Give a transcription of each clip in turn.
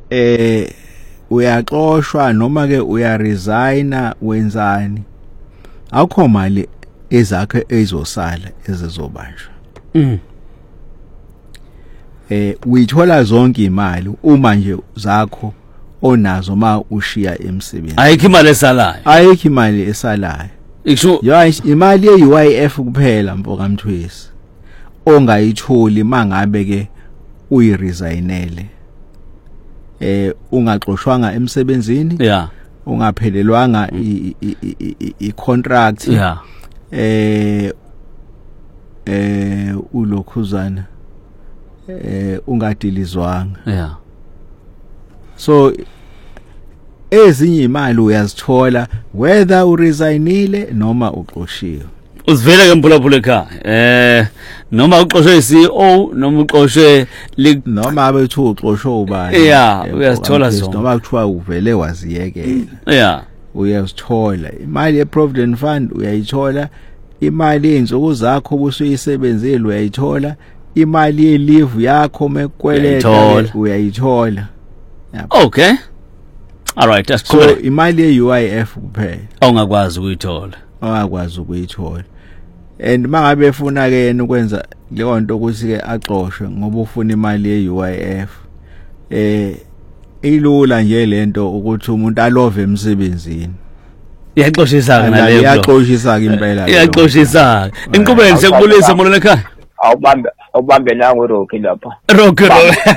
uyaxoshwa noma ke uyaresigna wenzani akho mali ezakhe ezosala ezizobanjwa uyithola zonke imali uma nje zakho onazo ma ushiya emsebenzini ayikho imali esalayo ikusho imali ye-UIF kuphela mfoka Mthwesi ongayitholi mangabe ke uyiresignele ungaxoshwanga emsebenzini ungaphelelwanga i-contract ulokhuzana ungadilizwanga so ezinye imali uyazithola whether uresignile noma uxoshiwe uzivela ke mphulaphula ekhaya noma uxoshwe CEO noma uxoshwe noma abethi uxoshwe ubani uyazithola zonke noma kuthiwa uvele waziyekela uyazithola imali ye-provident fund uyayithola imali yeinzuku zakho busuyisebenzile uyayithola imali ye-leave yakho mekweleta uyayithola okay all right that's cool so imali ye-UIF kuphela ongakwazi ukuyithola and mangabe efuna ke yena ukwenza leyo nto ukuthi ke axoshwe ngoba ufuna imali ye-UIF ilula nje lento ukuthi umuntu alove emsebenzini iyaxoshisa ke naleyo iyaxoshisa ke impela iyaxoshisa inqubeni sekubulisa molweni ekhaya awubambe nangu uRocky lapha Rocky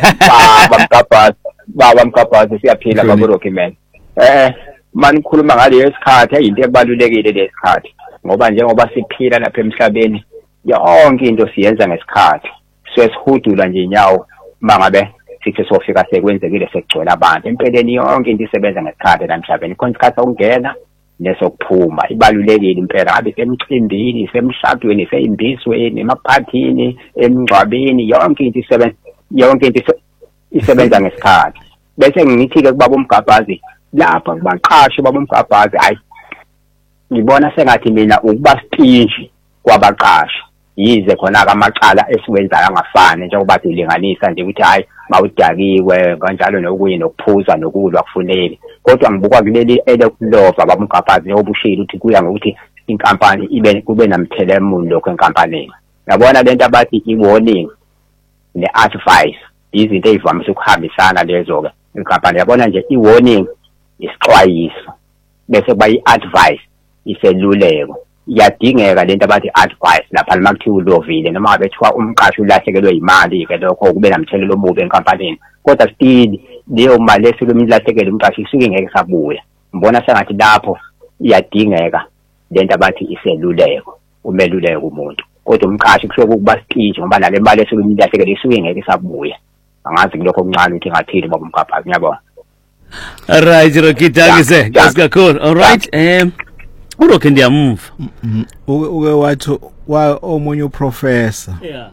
baba mkaphathi siyaphila baba Rocky man manje ngikhuluma ngale sikhathi ayinto ebalulekile lesikhathi ngoba njengoba siphila lapha emhlabeni yonke into siyenza ngesikhathi sesihudula nje inyawo mangabe sithi sofika sekwenzekile sekugcwele abantu empeleni yonke into isebenza ngesikhathi la emhlabeni khona isikhathi okungena nesokuphuma ibalulekile impela ngabe semcimbini semshadweni seyimbisweni emaphathini emngcwabeni yonke into isebenza ngesikhathi bese ngithi ke kubaba uMgabhazi lapha kubaqashi baba uMgabhazi hayi ngibona sengathi mina ukuba stinji kwabaqashi yize khona amacala esiwenzayo angafani njengoba silinganisa nje ukuthi hayi mawudakiwe kanjalo nokuyi nokuphuza nokulwa kufuneki kodwa ngibuka kuleli elekulova baba uMgabhazi obushilo ukuthi kuya ngokuthi inkampani kube namthelemuni lokho enkampanini yabona lento abathi i-warning ne-advice izinto ezivamise ukuhambisana lezo ke inkampani yabona nje i-warning isixwayiso bese kuba i-advice iseluleko iyadingeka lento abathi advice lapha noma kuthiwa ulovile noma ngabe kuthiwa umqashi ulahlekelwe imali ke lokho kube namthelelo omubi enkampanini kodwa still leyo mali esulumilahlekelwe umqashi isuke ngeke sabuya ngibona sengathi lapho iyadingeka lento abathi iseluleko umeluleko umuntu kodwa umqashi kusho ukuba stage ngoba nale mali esulumilahlekelwe isuke ngeke sabuya angazi kulokho okuncane ukuthi ngathini baba uMgabhazi ngiyabona right Rocky tagise kakhulu all right uRocky ndiyamva uke wathi omunye uprofessor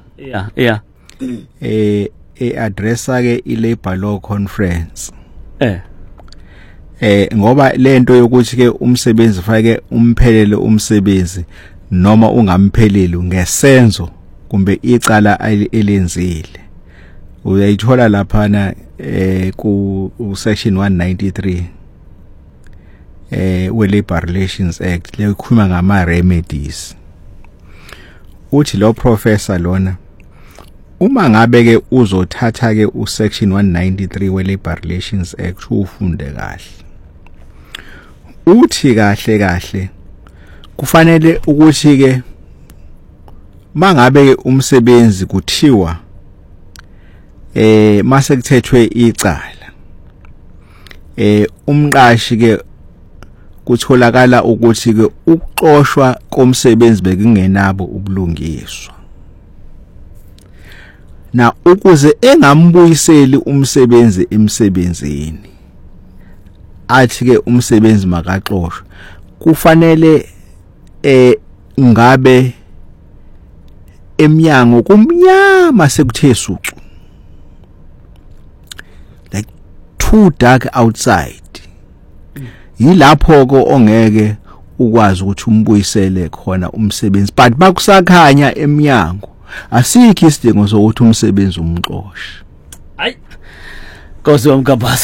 addressa ke i-labor law conference ngoba lento yokuthi ke umsebenzi fake umphelele umsebenzi noma ungampheleli ngesenzo kumbe icala elenzile uyayithola lapha na ku section 193 we-Labor Relations Act lekhuluma ngama remedies uthi lo professor lona uma ngabe ke uzothatha ke u section 193 we-Labor Relations Act ufunde kahle uthi kahle kufanele ukuthi ke mangabe ke umsebenzi kuthiwa mase kuthethwe icala umqashi ke kutholakala ukuthi ke ukuxoshwa komsebenzi bekungenabo ubulungiswa na ukuze engambuyiseli umsebenzi emsebenzini athi ke umsebenzi makaxoshwe kufanele ngabe emnyango kumnyama sekuthe sucu like too dark outside yilapho ko ongeke ukwazi ukuthi umbuyisele khona umsebenzi but bakusakhanya emnyango asikho isidingo sokuthi umsebenzi umxoshe hayi Nkosi wami Mgabhazi